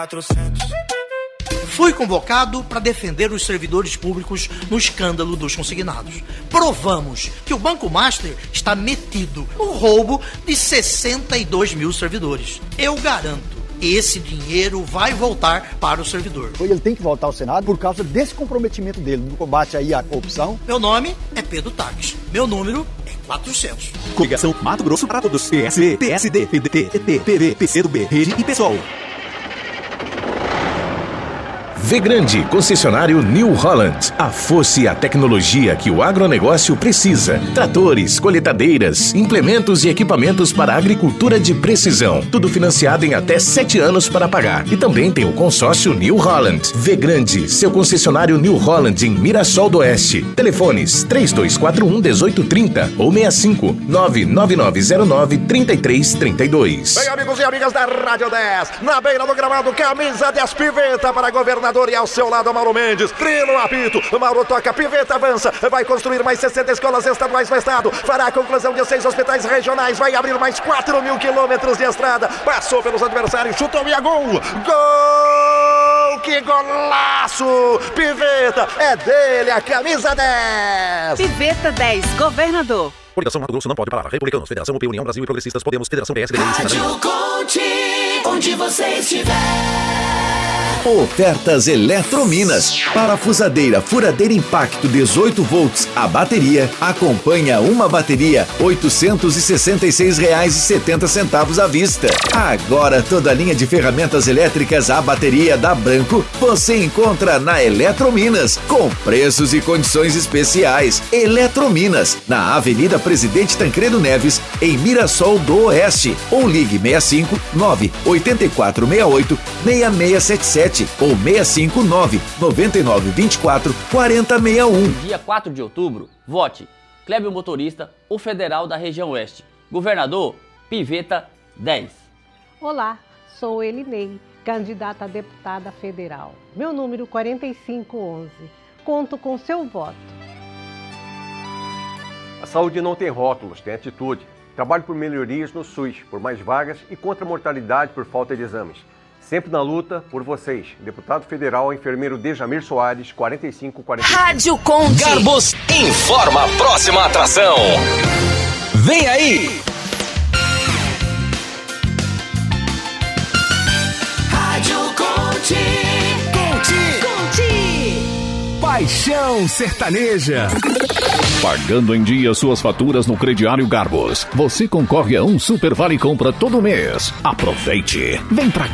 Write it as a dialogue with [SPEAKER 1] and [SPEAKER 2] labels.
[SPEAKER 1] Fui convocado para defender os servidores públicos no escândalo dos consignados. Provamos que o Banco Master está metido no roubo de 62 mil servidores. Eu garanto, esse dinheiro vai voltar para o servidor.
[SPEAKER 2] Ele tem que voltar ao Senado por causa desse comprometimento dele no combate aí à corrupção.
[SPEAKER 1] Meu nome é Pedro Taques. Meu número é 400.
[SPEAKER 3] Coligação Mato Grosso para todos. PSB, PSD, PDT, PT, PV, PCdoB, Rede e PSOL.
[SPEAKER 4] Vegrande, concessionário New Holland. A força e a tecnologia que o agronegócio precisa. Tratores, coletadeiras, implementos e equipamentos para a agricultura de precisão. Tudo financiado em até 7 anos para pagar. E também tem o consórcio New Holland. Vegrande, seu concessionário New Holland em Mirassol do Oeste. Telefones 3241-1830 ou 65-99909-3332.
[SPEAKER 5] Bem, amigos e amigas da Rádio 10, na beira do gramado, camisa 10 Piveta para governador. E ao seu lado, Mauro Mendes. Trino apito. Mauro toca. Piveta avança. Vai construir mais 60 escolas estaduais no estado. Fará a conclusão de 6 hospitais regionais. Vai abrir mais 4.000 quilômetros de estrada. Passou pelos adversários. Chutou e a gol. Gol! Que golaço! Piveta é dele, a camisa 10.
[SPEAKER 6] Piveta 10, governador.
[SPEAKER 5] Coligação Mato Grosso não pode parar. Republicanos, Federação UP, União Brasil e Progressistas, Podemos, Federação PSD.
[SPEAKER 7] Rádio Conte, onde você estiver.
[SPEAKER 8] Ofertas Eletrominas. Parafusadeira Furadeira Impacto 18 volts a bateria. Acompanha uma bateria R$ 866,70 à vista. Agora toda a linha de ferramentas elétricas à bateria da Branco você encontra na Eletrominas com preços e condições especiais. Eletrominas, na Avenida Presidente Tancredo Neves, em Mirassol do Oeste. Ou ligue 65 98468 6677 ou 659 9924 4061.
[SPEAKER 9] Dia 4 de outubro, vote Clébio Motorista, o federal da região oeste. Governador, Piveta 10.
[SPEAKER 10] Olá, sou Elinei, candidata a deputada federal. Meu número 4511. Conto com seu voto.
[SPEAKER 11] A saúde não tem rótulos, tem atitude. Trabalho por melhorias no SUS, por mais vagas e contra a mortalidade por falta de exames. Sempre na luta por vocês. Deputado Federal, enfermeiro Dejamir Soares, 4545.
[SPEAKER 7] Rádio Conte.
[SPEAKER 12] Garbos informa a próxima atração. Vem aí!
[SPEAKER 7] Rádio Conte. Conte.
[SPEAKER 3] Paixão Sertaneja.
[SPEAKER 13] Pagando em dia suas faturas no crediário Garbos, você concorre a um Super Vale Compra todo mês. Aproveite! Vem pra